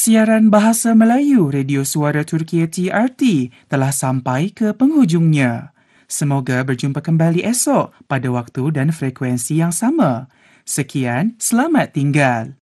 Siaran Bahasa Melayu Radio Suara Turkiye TRT telah sampai ke penghujungnya. Semoga berjumpa kembali esok pada waktu dan frekuensi yang sama. Sekian, selamat tinggal.